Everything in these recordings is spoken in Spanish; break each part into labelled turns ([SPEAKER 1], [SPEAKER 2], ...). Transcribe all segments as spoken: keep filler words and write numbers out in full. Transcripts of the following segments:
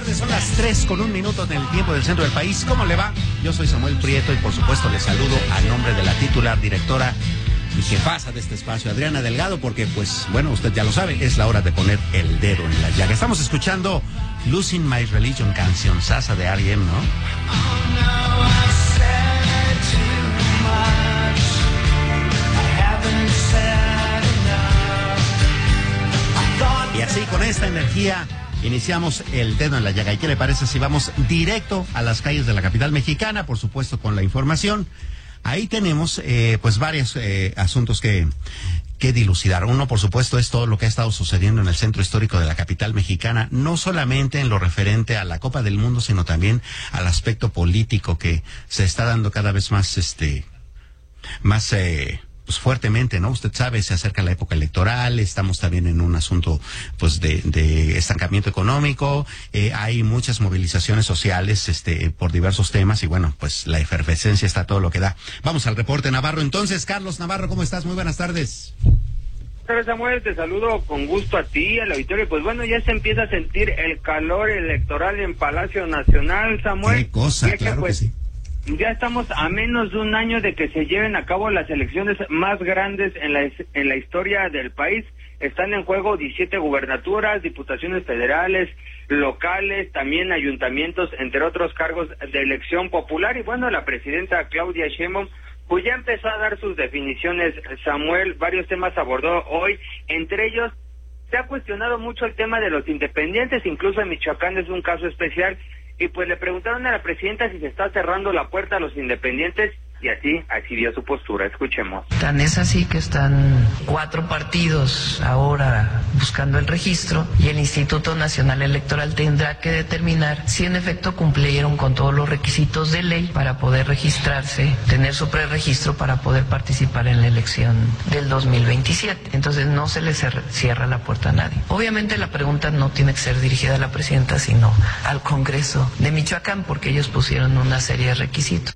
[SPEAKER 1] tardes, son las tres con un minuto en el tiempo del centro del país. ¿Cómo le va? Yo soy Samuel Prieto y por supuesto le saludo a nombre de la titular, directora y jefaza de este espacio, Adriana Delgado, porque pues, bueno, usted ya lo sabe, es la hora de poner el dedo en la llaga. Estamos escuchando Losing My Religion, canción sasa de R E M, ¿no? Y así, con esta energía, iniciamos el dedo en la llaga. ¿Y qué le parece si vamos directo a las calles de la capital mexicana? Por supuesto, con la información. Ahí tenemos, eh, pues, varios eh, asuntos que, que dilucidar. Uno, por supuesto, es todo lo que ha estado sucediendo en el centro histórico de la capital mexicana, no solamente en lo referente a la Copa del Mundo, sino también al aspecto político que se está dando cada vez más, este, más, eh, pues fuertemente, ¿no? Usted sabe, se acerca la época electoral, estamos también en un asunto, pues, de, de estancamiento económico, eh, hay muchas movilizaciones sociales, este, por diversos temas, y bueno, pues, la efervescencia está todo lo que da. Vamos al reporte Navarro, entonces. Carlos Navarro, ¿cómo estás? Muy buenas tardes.
[SPEAKER 2] Hola Samuel, te saludo con gusto a ti, al auditorio. Pues bueno, ya se empieza a sentir el calor electoral en Palacio Nacional, Samuel.
[SPEAKER 1] Qué cosa,
[SPEAKER 2] que,
[SPEAKER 1] claro
[SPEAKER 2] pues,
[SPEAKER 1] que sí.
[SPEAKER 2] Ya estamos a menos de un año de que se lleven a cabo las elecciones más grandes en la en la historia del país. Están en juego diecisiete gubernaturas, diputaciones federales, locales, también ayuntamientos, entre otros cargos de elección popular. Y bueno, la presidenta Claudia Sheinbaum pues ya empezó a dar sus definiciones. Samuel, varios temas abordó hoy, entre ellos se ha cuestionado mucho el tema de los independientes, incluso en Michoacán es un caso especial. Y pues le preguntaron a la presidenta si se está cerrando la puerta a los independientes, y así, así dio su postura. Escuchemos.
[SPEAKER 3] Tan es así que están cuatro partidos ahora buscando el registro, y el Instituto Nacional Electoral tendrá que determinar si en efecto cumplieron con todos los requisitos de ley para poder registrarse, tener su preregistro para poder participar en la elección del dos mil veintisiete. Entonces no se les cierra la puerta a nadie. Obviamente la pregunta no tiene que ser dirigida a la presidenta, sino al Congreso de Michoacán, porque ellos pusieron una serie de requisitos.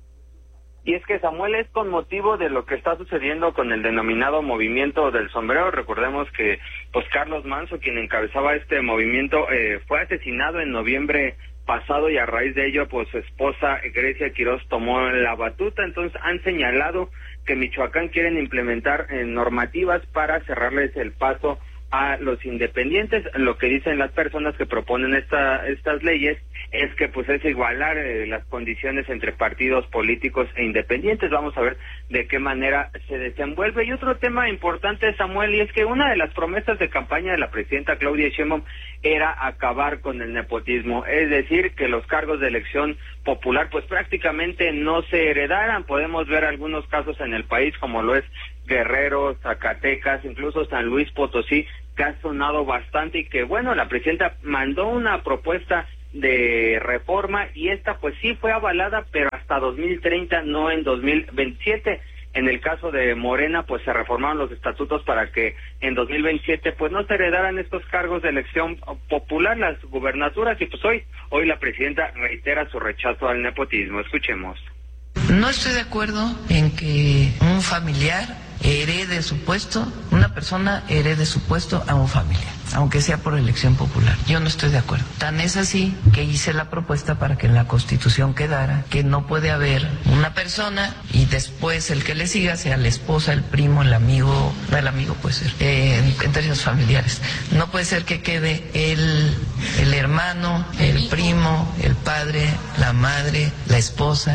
[SPEAKER 2] Y es que, Samuel, es con motivo de lo que está sucediendo con el denominado movimiento del sombrero. Recordemos que pues Carlos Manzo, quien encabezaba este movimiento, eh, fue asesinado en noviembre pasado, y a raíz de ello pues su esposa Grecia Quiroz tomó la batuta. Entonces han señalado que Michoacán quieren implementar eh, normativas para cerrarles el paso a los independientes. Lo que dicen las personas que proponen esta, estas leyes es que pues es igualar eh, las condiciones entre partidos políticos e independientes. Vamos a ver de qué manera se desenvuelve. Y otro tema importante, Samuel, y es que una de las promesas de campaña de la presidenta Claudia Sheinbaum era acabar con el nepotismo, es decir, que los cargos de elección popular pues prácticamente no se heredaran. Podemos ver algunos casos en el país, como lo es Guerrero, Zacatecas, incluso San Luis Potosí, que ha sonado bastante, y que bueno, la presidenta mandó una propuesta de reforma, y esta pues sí fue avalada, pero hasta dos mil treinta, no en dos mil veintisiete. En el caso de Morena pues se reformaron los estatutos para que en dos mil veintisiete pues no se heredaran estos cargos de elección popular, las gubernaturas. Y pues hoy, hoy la presidenta reitera su rechazo al nepotismo. Escuchemos.
[SPEAKER 3] No estoy de acuerdo en que un familiar herede su puesto, una persona herede su puesto a un familiar, aunque sea por elección popular. Yo no estoy de acuerdo. Tan es así que hice la propuesta para que en la Constitución quedara que no puede haber una persona y después el que le siga sea la esposa, el primo, el amigo, no, el amigo puede ser, eh, en, en términos familiares. No puede ser que quede el, el hermano, el primo, el padre, la madre, la esposa.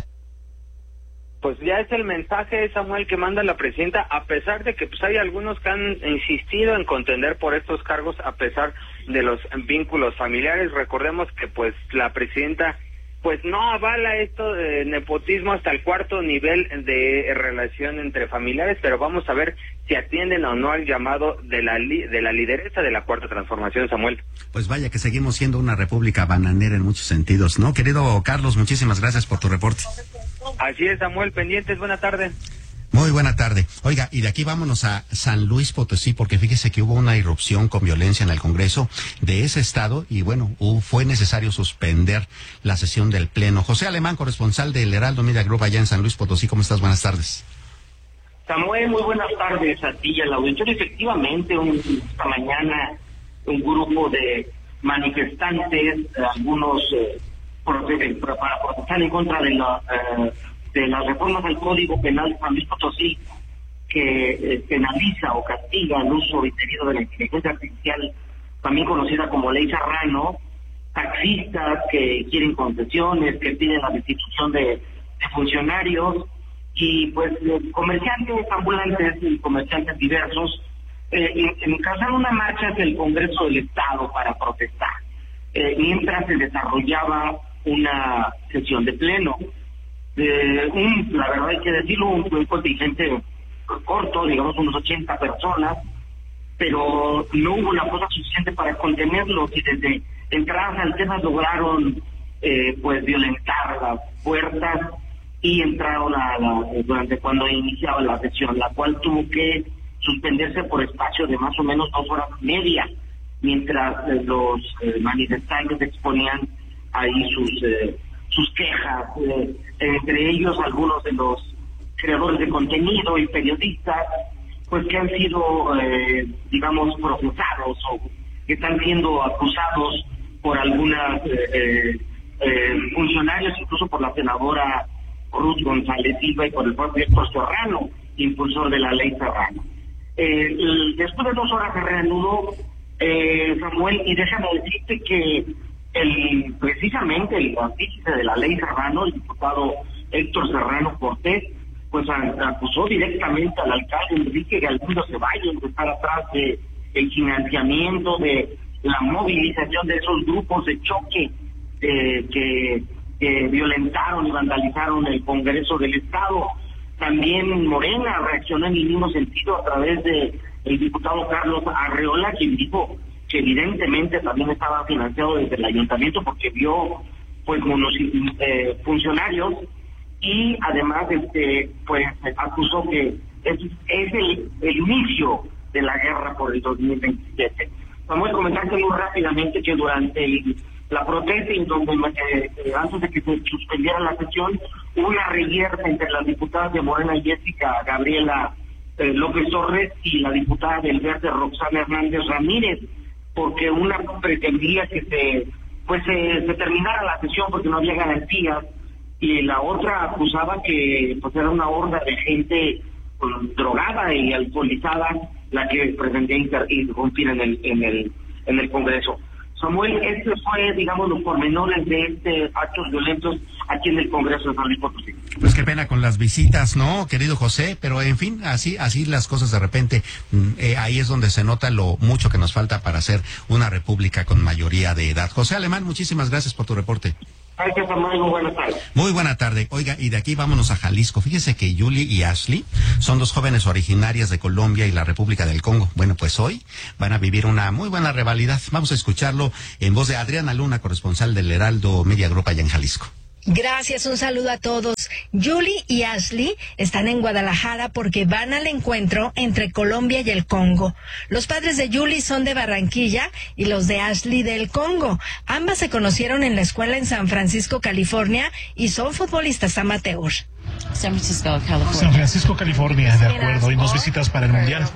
[SPEAKER 2] Pues ya es el mensaje, Samuel, que manda la presidenta, a pesar de que pues hay algunos que han insistido en contender por estos cargos a pesar de los vínculos familiares. Recordemos que pues la presidenta pues no avala esto de nepotismo hasta el cuarto nivel de relación entre familiares, pero vamos a ver si atienden o no al llamado de la li- de la lideresa de la Cuarta Transformación, Samuel.
[SPEAKER 1] Pues vaya que seguimos siendo una república bananera en muchos sentidos, ¿no? Querido Carlos, muchísimas gracias por tu reporte.
[SPEAKER 2] Así es, Samuel, pendientes, buena tarde.
[SPEAKER 1] Muy buena tarde. Oiga, y de aquí vámonos a San Luis Potosí, porque fíjese que hubo una irrupción con violencia en el Congreso de ese estado, y bueno, hubo, fue necesario suspender la sesión del Pleno. José Alemán, corresponsal del Heraldo Media Group allá en San Luis Potosí, ¿cómo estás? Buenas tardes.
[SPEAKER 4] Samuel, muy buenas tardes a ti y al auditorio. Efectivamente, un, esta mañana un grupo de manifestantes, eh, algunos eh, prote- para protestar en contra de, la, eh, de las reformas al Código Penal de San Luis Potosí, que eh, penaliza o castiga el uso indebido de la inteligencia artificial, también conocida como Ley Serrano. Taxistas que quieren concesiones, que piden la destitución de, de funcionarios, y pues eh, comerciantes ambulantes y comerciantes diversos eh, encabezaron una marcha hacia el Congreso del Estado para protestar, eh, mientras se desarrollaba una sesión de pleno. Eh, un, la verdad hay que decirlo, un, un contingente corto, digamos unos ochenta personas, pero no hubo la fuerza suficiente para contenerlos, y desde entradas alternas lograron eh, pues violentar las puertas y entraron a la, durante cuando iniciaba la sesión, la cual tuvo que suspenderse por espacio de más o menos dos horas y media, mientras eh, los eh, manifestantes exponían ahí sus eh, sus quejas, eh, entre ellos algunos de los creadores de contenido y periodistas, pues que han sido, eh, digamos, procesados o que están siendo acusados por algunas eh, eh, funcionarios, incluso por la senadora Ruth González Silva y por el propio Héctor Serrano, impulsor de la Ley Serrano. Eh, el, después de dos horas se reanudó, eh, Samuel, y déjame decirte que el precisamente el artífice de la Ley Serrano, el diputado Héctor Serrano Cortés, pues acusó directamente al alcalde Enrique Galindo Ceballos de estar atrás de el financiamiento, de la movilización de esos grupos de choque eh, que, que violentaron y vandalizaron el Congreso del Estado. También Morena reaccionó en el mismo sentido a través de el diputado Carlos Arreola, quien dijo que evidentemente también estaba financiado desde el ayuntamiento porque vio pues monos, eh, funcionarios, y además este pues acusó que es, es el, el inicio de la guerra por el dos mil veintisiete. Vamos a comentarte muy rápidamente que durante el, la protesta, en donde eh, eh, antes de que se suspendiera la sesión, hubo una reyerta entre las diputadas de Morena Jessica Gabriela eh, López Torres y la diputada del Verde Roxana Hernández Ramírez, porque una pretendía que se pues se, se terminara la sesión porque no había garantías, y la otra acusaba que pues era una horda de gente pues, drogada y alcoholizada la que pretendía interrumpir en el en el en el Congreso. Samuel, este fue, digamos, los pormenores de este actos violentos aquí en el Congreso de San Luis Potosí.
[SPEAKER 1] Pues qué pena con las visitas, ¿no, querido José? Pero en fin, así así las cosas de repente, eh, ahí es donde se nota lo mucho que nos falta para hacer una república con mayoría de edad. José Alemán, muchísimas gracias por tu reporte.
[SPEAKER 4] Gracias, Samuel, muy buenas tardes.
[SPEAKER 1] Muy buena tarde. Oiga, y de aquí vámonos a Jalisco. Fíjese que Julie y Ashley son dos jóvenes originarias de Colombia y la República del Congo. Bueno, pues hoy van a vivir una muy buena rivalidad. Vamos a escucharlo en voz de Adriana Luna, corresponsal del Heraldo Media Group allá en Jalisco.
[SPEAKER 5] Gracias, un saludo a todos. Julie y Ashley están en Guadalajara porque van al encuentro entre Colombia y el Congo. Los padres de Julie son de Barranquilla y los de Ashley del Congo. Ambas se conocieron en la escuela en San Francisco, California, y son futbolistas amateur.
[SPEAKER 6] San Francisco, California.
[SPEAKER 7] San Francisco, California, de acuerdo. Y nos visitas para el Mundial.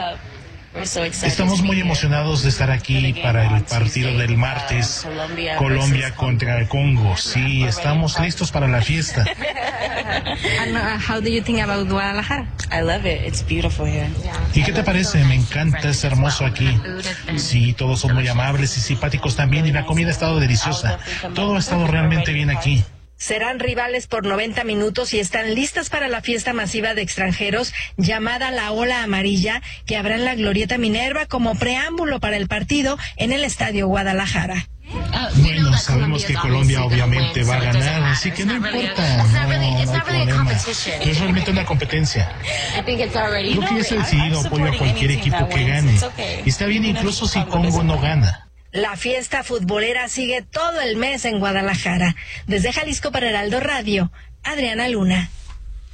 [SPEAKER 7] Estamos muy emocionados de estar aquí para el partido del martes, Colombia contra el Congo. Sí, estamos listos para la fiesta.
[SPEAKER 5] And uh, how do you think about Guadalajara?
[SPEAKER 6] I love it. It's beautiful here.
[SPEAKER 7] ¿Y qué te parece? Me encanta, es hermoso aquí. Sí, todos son muy amables y simpáticos también, y la comida ha estado deliciosa. Todo ha estado realmente bien aquí.
[SPEAKER 5] Serán rivales por noventa minutos y están listas para la fiesta masiva de extranjeros llamada la Ola Amarilla, que habrá en la Glorieta Minerva como preámbulo para el partido en el Estadio Guadalajara.
[SPEAKER 7] Bueno, sabemos que Colombia obviamente va a ganar, así que no importa, no, no hay problema. Es realmente una competencia. Creo que ya se ha decidido, apoyo a cualquier equipo que gane. Y está bien incluso si Congo no gana.
[SPEAKER 5] La fiesta futbolera sigue todo el mes en Guadalajara. Desde Jalisco para Heraldo Radio, Adriana Luna.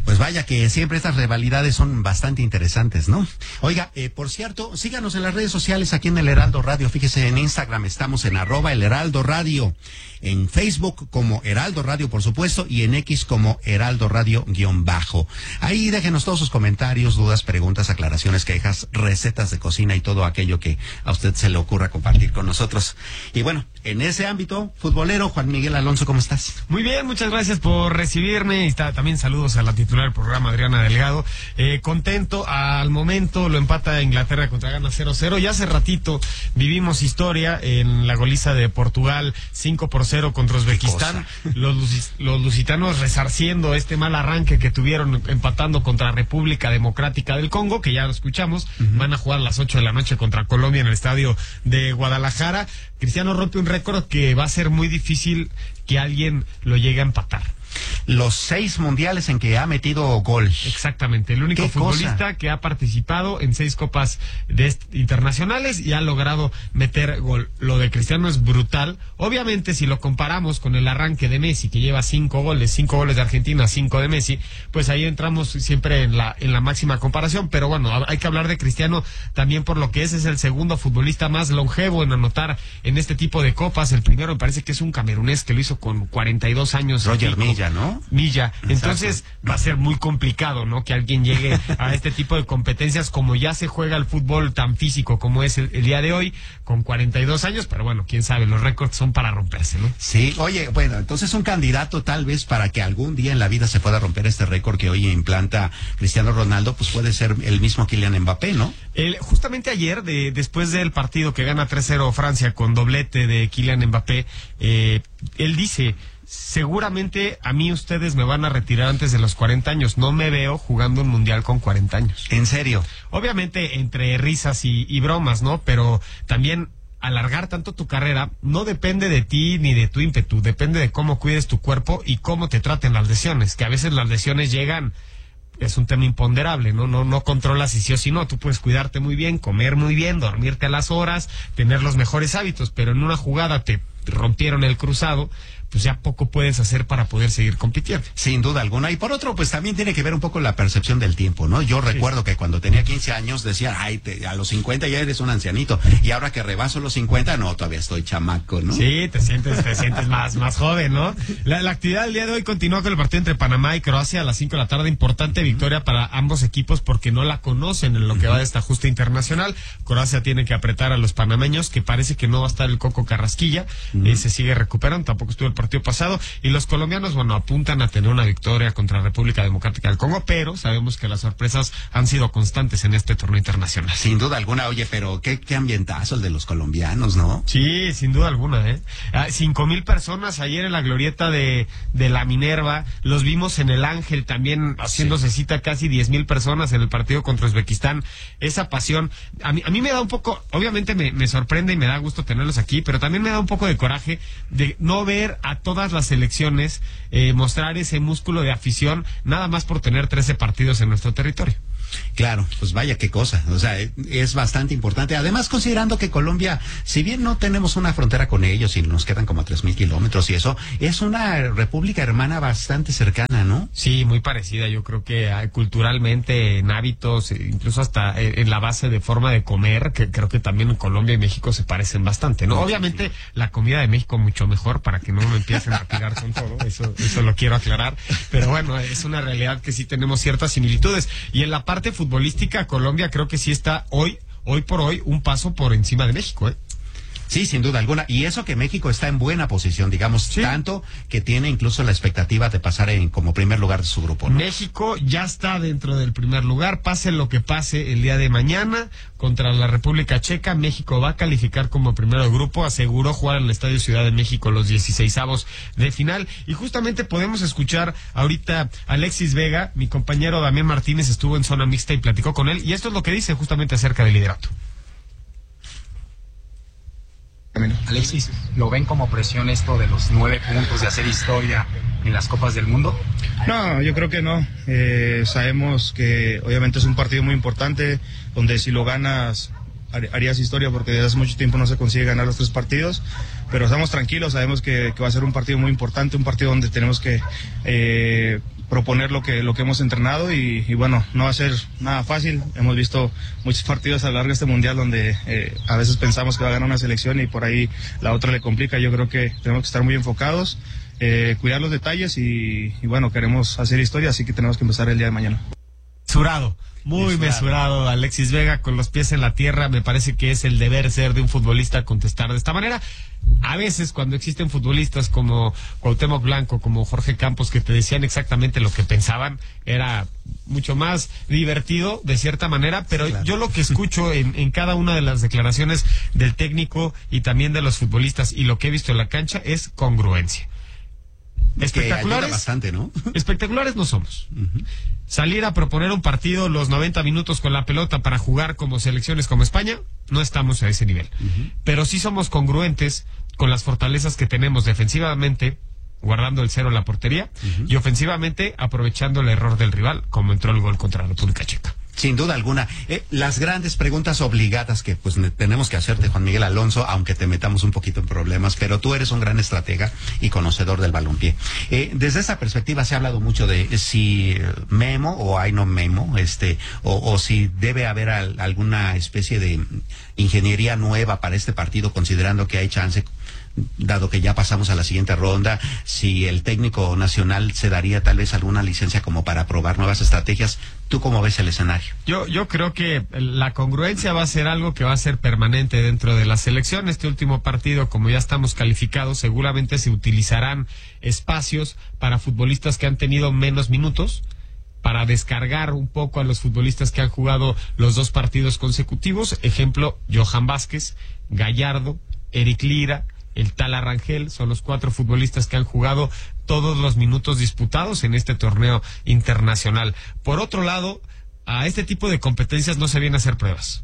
[SPEAKER 1] Pues vaya que siempre estas rivalidades son bastante interesantes, ¿no? Oiga, eh, por cierto, síganos en las redes sociales aquí en el Heraldo Radio. Fíjese, en Instagram estamos en arroba el Heraldo Radio, en Facebook como Heraldo Radio, por supuesto, y en X como Heraldo Radio guión bajo. Ahí déjenos todos sus comentarios, dudas, preguntas, aclaraciones, quejas, recetas de cocina y todo aquello que a usted se le ocurra compartir con nosotros. Y bueno, en ese ámbito futbolero, Juan Miguel Alonso, ¿cómo estás?
[SPEAKER 8] Muy bien, muchas gracias por recibirme. Y está, también saludos a la titular del programa, Adriana Delgado. Eh, contento, al momento lo empata Inglaterra contra Ghana cero cero. Ya hace ratito vivimos historia en la goliza de Portugal cinco por cero contra Uzbekistán. Los, los lusitanos resarciendo este mal arranque que tuvieron empatando contra República Democrática del Congo, que ya lo escuchamos. Uh-huh. Van a jugar a las ocho de la noche contra Colombia en el estadio de Guadalajara. Cristiano rompe un récord que va a ser muy difícil que alguien lo llegue a empatar.
[SPEAKER 1] Los seis mundiales en que ha metido gol.
[SPEAKER 8] Exactamente, el único futbolista cosa? que ha participado en seis copas de internacionales y ha logrado meter gol. Lo de Cristiano es brutal. Obviamente, si lo comparamos con el arranque de Messi, que lleva cinco goles, cinco goles de Argentina, cinco de Messi, pues ahí entramos siempre en la en la máxima comparación. Pero bueno, hay que hablar de Cristiano también por lo que es, es el segundo futbolista más longevo en anotar en este tipo de copas. El primero me parece que es un camerunés que lo hizo con cuarenta y dos años.
[SPEAKER 1] Roger Milla, ¿no?
[SPEAKER 8] Milla. Entonces va a ser muy complicado, ¿no? Que alguien llegue a este tipo de competencias, como ya se juega el fútbol tan físico como es el, el día de hoy, con cuarenta y dos años, pero bueno, quién sabe, los récords son para romperse, ¿no?
[SPEAKER 1] Sí, oye, bueno, entonces un candidato tal vez para que algún día en la vida se pueda romper este récord que hoy implanta Cristiano Ronaldo, pues puede ser el mismo Kylian Mbappé, ¿no?
[SPEAKER 8] El, justamente ayer, de, después del partido que gana tres cero Francia con doblete de Kylian Mbappé, eh, él dice: seguramente a mí ustedes me van a retirar antes de los cuarenta años. No me veo jugando un mundial con cuarenta años.
[SPEAKER 1] ¿En serio?
[SPEAKER 8] Obviamente entre risas y, y bromas, ¿no? Pero también alargar tanto tu carrera no depende de ti ni de tu ímpetu. Depende de cómo cuides tu cuerpo y cómo te traten las lesiones. Que a veces las lesiones llegan... Es un tema imponderable, ¿no? No, no controlas si sí o si no. Tú puedes cuidarte muy bien, comer muy bien, dormirte a las horas, tener los mejores hábitos, pero en una jugada te rompieron el cruzado, pues ya poco puedes hacer para poder seguir compitiendo.
[SPEAKER 1] Sin duda alguna. Y por otro, pues también tiene que ver un poco la percepción del tiempo, ¿no? Yo recuerdo sí. que cuando tenía quince años decían, ay, te, a los cincuenta ya eres un ancianito. Y ahora que rebaso los cincuenta, no, todavía estoy chamaco, ¿no?
[SPEAKER 8] Sí, te sientes, te sientes más, más joven, ¿no? La, la actividad del día de hoy continúa con el partido entre Panamá y Croacia a las cinco de la tarde. Importante victoria para ambos equipos porque no la conocen en lo que va de esta justa internacional. Croacia tiene que apretar a los panameños, que parece que no va a estar el Coco Carrasquilla. Uh-huh. eh, se sigue recuperando, tampoco estuvo el partido pasado. Y los colombianos, bueno, apuntan a tener una victoria contra la República Democrática del Congo, pero sabemos que las sorpresas han sido constantes en este torneo internacional.
[SPEAKER 1] Sin duda alguna. Oye, pero qué, qué ambientazo el de los colombianos, ¿no?
[SPEAKER 8] Sí, sin duda alguna, ¿eh? Ah, cinco mil personas ayer en la glorieta de, de la Minerva. Los vimos en el Ángel también haciéndose sí. cita casi diez mil personas en el partido contra Uzbekistán. Esa pasión, a mí, a mí me da un poco, obviamente me, me sorprende y me da gusto tenerlos aquí, pero también me da un poco de coraje de no ver a todas las selecciones eh, mostrar ese músculo de afición nada más por tener trece partidos en nuestro territorio.
[SPEAKER 1] Claro, pues vaya qué cosa, o sea, es bastante importante. Además, considerando que Colombia, si bien no tenemos una frontera con ellos y nos quedan como a tres mil kilómetros y eso, es una república hermana bastante cercana, ¿no?
[SPEAKER 8] Sí, muy parecida, yo creo que hay, culturalmente, en hábitos, incluso hasta en la base de forma de comer, que creo que también Colombia y México se parecen bastante, ¿no? Obviamente, la comida de México mucho mejor, para que no me empiecen a tirar con todo, eso, eso lo quiero aclarar, pero bueno, es una realidad que sí tenemos ciertas similitudes. Y en la parte futbolística, Colombia creo que sí está hoy, hoy por hoy, un paso por encima de México, ¿eh?
[SPEAKER 1] Sí, sin duda alguna. Y eso que México está en buena posición, digamos, sí. tanto que tiene incluso la expectativa de pasar en como primer lugar de su grupo, ¿no?
[SPEAKER 8] México ya está dentro del primer lugar, pase lo que pase el día de mañana contra la República Checa. México va a calificar como primero de grupo, aseguró jugar en el Estadio Ciudad de México los dieciseisavos de final. Y justamente podemos escuchar ahorita a Alexis Vega, mi compañero Damián Martínez estuvo en zona mixta y platicó con él, y esto es lo que dice justamente acerca del liderato.
[SPEAKER 9] Alexis, ¿lo ven como presión esto de los nueve puntos, de hacer historia en las Copas del Mundo?
[SPEAKER 10] No, yo creo que no. Eh, sabemos que obviamente es un partido muy importante, donde si lo ganas harías historia porque desde hace mucho tiempo no se consigue ganar los tres partidos, pero estamos tranquilos, sabemos que, que va a ser un partido muy importante, un partido donde tenemos que eh, proponer lo que lo que hemos entrenado y, y bueno, no va a ser nada fácil. Hemos visto muchos partidos a lo largo de este mundial donde eh, a veces pensamos que va a ganar una selección y por ahí la otra le complica. Yo creo que tenemos que estar muy enfocados, eh, cuidar los detalles y, y bueno, queremos hacer historia, así que tenemos que empezar el día de mañana.
[SPEAKER 8] Mesurado, muy mesurado. mesurado Alexis Vega, con los pies en la tierra. Me parece que es el deber ser de un futbolista contestar de esta manera. A veces cuando existen futbolistas como Cuauhtémoc Blanco, como Jorge Campos, que te decían exactamente lo que pensaban, era mucho más divertido de cierta manera, pero sí, claro. Yo lo que escucho en, en cada una de las declaraciones del técnico y también de los futbolistas y lo que he visto en la cancha es congruencia. Espectaculares,
[SPEAKER 1] bastante, ¿no?
[SPEAKER 8] Espectaculares no somos. Uh-huh. Salir a proponer un partido los noventa minutos con la pelota para jugar como selecciones como España, no estamos a ese nivel. Uh-huh. Pero sí somos congruentes con las fortalezas que tenemos defensivamente, guardando el cero en la portería, uh-huh. y ofensivamente aprovechando el error del rival, como entró el gol contra la República Checa.
[SPEAKER 1] Sin duda alguna. Eh, las grandes preguntas obligadas que pues tenemos que hacerte, Juan Miguel Alonso, aunque te metamos un poquito en problemas, pero tú eres un gran estratega y conocedor del balompié. Eh, desde esa perspectiva se ha hablado mucho de si Memo o hay no Memo, este, o, o si debe haber al, alguna especie de ingeniería nueva para este partido, considerando que hay chance, dado que ya pasamos a la siguiente ronda, si el técnico nacional se daría tal vez alguna licencia como para probar nuevas estrategias. ¿Tú cómo ves el escenario?
[SPEAKER 8] Yo, yo creo que la congruencia va a ser algo que va a ser permanente dentro de la selección. Este último partido, como ya estamos calificados, seguramente se utilizarán espacios para futbolistas que han tenido menos minutos, para descargar un poco a los futbolistas que han jugado los dos partidos consecutivos. Ejemplo, Johan Vázquez, Gallardo, Eric Lira, el Tala Rangel, son los cuatro futbolistas que han jugado todos los minutos disputados en este torneo internacional. Por otro lado, a este tipo de competencias no se vienen a hacer pruebas.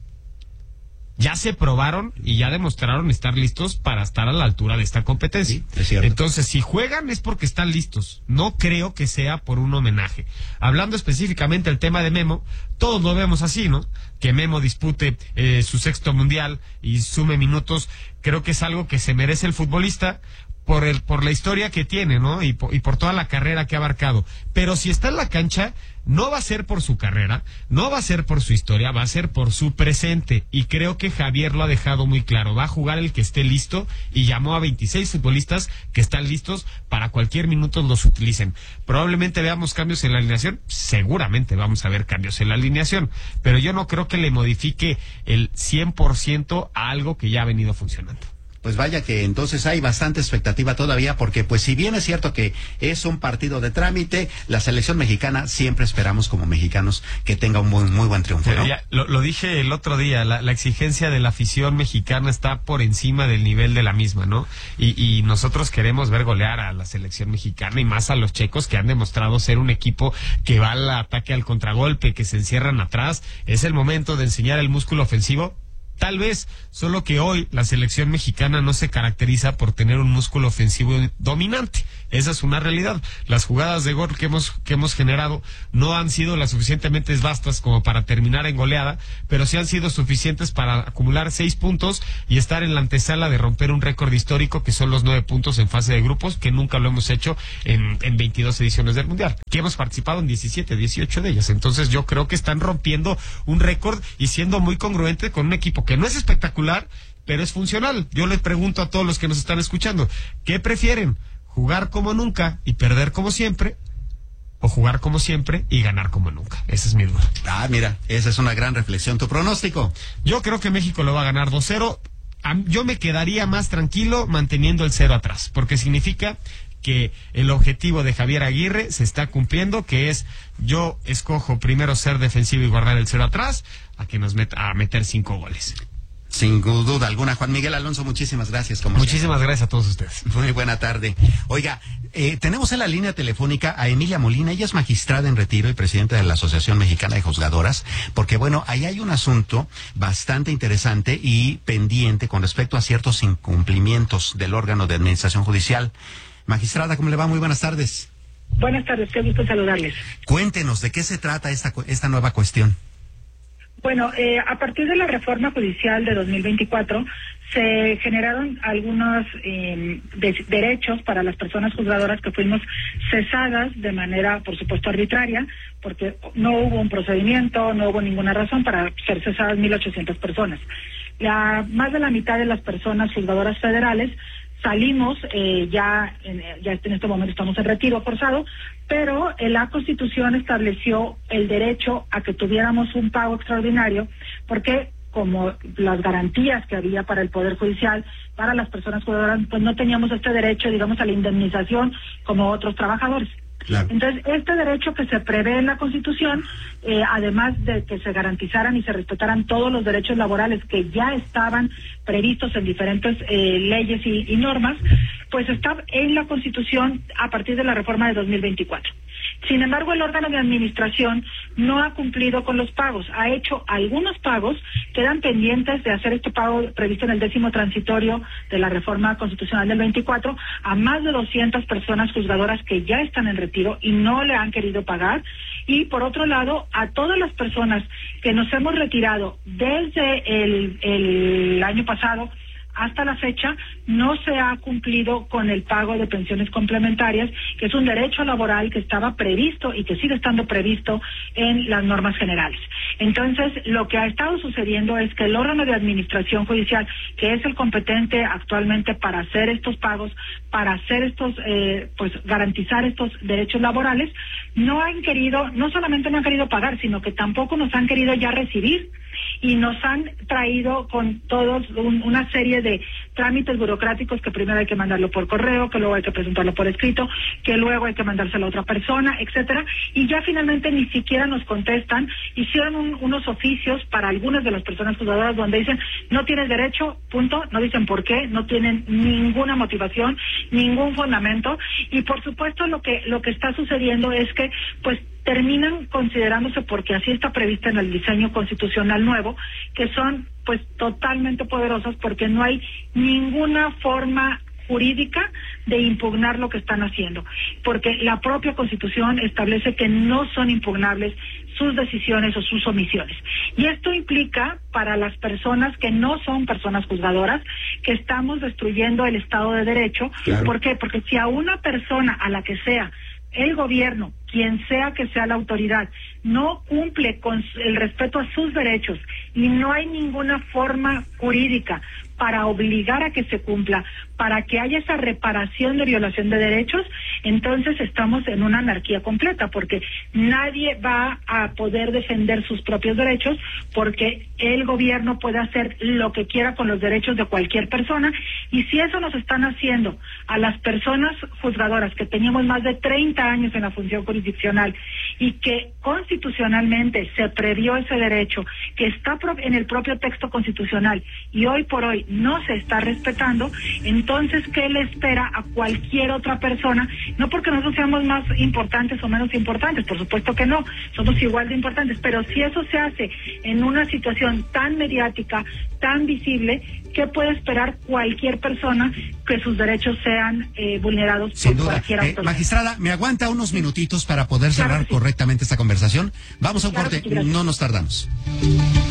[SPEAKER 8] Ya se probaron y ya demostraron estar listos para estar a la altura de esta competencia. Sí, es cierto. Entonces, si juegan es porque están listos. No creo que sea por un homenaje. Hablando específicamente del tema de Memo, todos lo vemos así, ¿no? Que Memo dispute eh, su sexto mundial y sume minutos. Creo que es algo que se merece el futbolista por el por la historia que tiene, ¿no? Y por, y por toda la carrera que ha abarcado. Pero si está en la cancha, no va a ser por su carrera, no va a ser por su historia, va a ser por su presente. Y creo que Javier lo ha dejado muy claro. Va a jugar el que esté listo y llamó a veintiséis futbolistas que están listos para cualquier minuto los utilicen. Probablemente veamos cambios en la alineación, seguramente vamos a ver cambios en la alineación, pero yo no creo que le modifique el cien por ciento a algo que ya ha venido funcionando.
[SPEAKER 1] Pues vaya que entonces hay bastante expectativa todavía, porque pues si bien es cierto que es un partido de trámite, la selección mexicana siempre esperamos como mexicanos que tenga un muy, muy buen triunfo, ¿no?
[SPEAKER 8] Ya, lo, lo dije el otro día, la, la exigencia de la afición mexicana está por encima del nivel de la misma, ¿no? Y, y nosotros queremos ver golear a la selección mexicana y más a los checos, que han demostrado ser un equipo que va al ataque, al contragolpe, que se encierran atrás. Es el momento de enseñar el músculo ofensivo. Tal vez, solo que hoy la selección mexicana no se caracteriza por tener un músculo ofensivo dominante. Esa es una realidad. Las jugadas de gol que hemos que hemos generado no han sido las suficientemente vastas como para terminar en goleada, pero sí han sido suficientes para acumular seis puntos y estar en la antesala de romper un récord histórico, que son los nueve puntos en fase de grupos, que nunca lo hemos hecho en, en veintidós ediciones del Mundial, que hemos participado en diecisiete, dieciocho de ellas. Entonces yo creo que están rompiendo un récord y siendo muy congruente con un equipo que no es espectacular, pero es funcional. Yo les pregunto a todos los que nos están escuchando, ¿qué prefieren? ¿Jugar como nunca y perder como siempre? ¿O jugar como siempre y ganar como nunca? Esa es mi duda.
[SPEAKER 1] Ah, mira, esa es una gran reflexión. ¿Tu pronóstico?
[SPEAKER 8] Yo creo que México lo va a ganar dos cero. Yo me quedaría más tranquilo manteniendo el cero atrás, porque significa que el objetivo de Javier Aguirre se está cumpliendo, que es: yo escojo primero ser defensivo y guardar el cero atrás, a que nos meta a meter cinco goles.
[SPEAKER 1] Sin duda alguna. Juan Miguel Alonso, muchísimas gracias. Como
[SPEAKER 8] muchísimas siempre. Gracias a todos ustedes.
[SPEAKER 1] Muy buena tarde. Oiga, eh, tenemos en la línea telefónica a Emilia Molina. Ella es magistrada en retiro y presidenta de la Asociación Mexicana de Juzgadoras, porque bueno, ahí hay un asunto bastante interesante y pendiente con respecto a ciertos incumplimientos del órgano de administración judicial. Magistrada, ¿cómo le va? Muy buenas tardes.
[SPEAKER 11] Buenas tardes, qué gusto saludarles.
[SPEAKER 1] Cuéntenos, ¿de qué se trata esta, esta nueva cuestión?
[SPEAKER 11] Bueno, eh, a partir de la reforma judicial de dos mil veinticuatro se generaron algunos eh, de, derechos para las personas juzgadoras que fuimos cesadas de manera, por supuesto, arbitraria, porque no hubo un procedimiento, no hubo ninguna razón para ser cesadas mil ochocientas personas. La, más de la mitad de las personas juzgadoras federales salimos, eh, ya, en, ya en este momento estamos en retiro forzado, pero eh, la Constitución estableció el derecho a que tuviéramos un pago extraordinario, porque como las garantías que había para el Poder Judicial, para las personas juzgadoras, pues no teníamos este derecho, digamos, a la indemnización como otros trabajadores. Claro. Entonces, este derecho que se prevé en la Constitución, eh, además de que se garantizaran y se respetaran todos los derechos laborales que ya estaban previstos en diferentes eh, leyes y, y normas, pues está en la Constitución a partir de la reforma de dos mil veinticuatro. Sin embargo, el órgano de administración no ha cumplido con los pagos. Ha hecho algunos pagos, quedan pendientes de hacer este pago previsto en el décimo transitorio de la reforma constitucional del veinticuatro a más de doscientas personas juzgadoras que ya están en retiro y no le han querido pagar. Y por otro lado, a todas las personas que nos hemos retirado desde el, el año pasado hasta la fecha, no se ha cumplido con el pago de pensiones complementarias, que es un derecho laboral que estaba previsto y que sigue estando previsto en las normas generales. Entonces, lo que ha estado sucediendo es que el órgano de administración judicial, que es el competente actualmente para hacer estos pagos, para hacer estos, eh, pues garantizar estos derechos laborales, no han querido, no solamente no han querido pagar, sino que tampoco nos han querido ya recibir. Y nos han traído con todos un, una serie de trámites burocráticos que primero hay que mandarlo por correo, que luego hay que presentarlo por escrito, que luego hay que mandárselo a otra persona, etcétera, y ya finalmente ni siquiera nos contestan. Hicieron un, unos oficios para algunas de las personas juzgadoras donde dicen no tienes derecho, punto, no dicen por qué, no tienen ninguna motivación, ningún fundamento, y por supuesto lo que lo que está sucediendo es que pues terminan considerándose, porque así está prevista en el diseño constitucional nuevo, que son pues totalmente poderosas porque no hay ninguna forma jurídica de impugnar lo que están haciendo, porque la propia Constitución establece que no son impugnables sus decisiones o sus omisiones. Y esto implica para las personas que no son personas juzgadoras que estamos destruyendo el Estado de Derecho. Claro. ¿Por qué? Porque si a una persona, a la que sea, el gobierno, quien sea que sea la autoridad, no cumple con el respeto a sus derechos y no hay ninguna forma jurídica para obligar a que se cumpla, para que haya esa reparación de violación de derechos, entonces estamos en una anarquía completa, porque nadie va a poder defender sus propios derechos, porque el gobierno puede hacer lo que quiera con los derechos de cualquier persona, y si eso nos están haciendo a las personas juzgadoras que teníamos más de treinta años en la función jurisdiccional y que constitucionalmente se previó ese derecho, que está en el propio texto constitucional y hoy por hoy no se está respetando, entonces ¿qué le espera a cualquier otra persona? No porque nosotros seamos más importantes o menos importantes, por supuesto que no, somos igual de importantes, pero si eso se hace en una situación tan mediática, tan visible, ¿qué puede esperar cualquier persona que sus derechos sean eh, vulnerados
[SPEAKER 1] Sin
[SPEAKER 11] por
[SPEAKER 1] duda.
[SPEAKER 11] cualquier
[SPEAKER 1] Eh,
[SPEAKER 11] autoridad?
[SPEAKER 1] magistrada, ¿me aguanta unos minutitos para poder cerrar claro sí. correctamente esta conversación? Vamos a un claro corte, sí, no nos tardamos.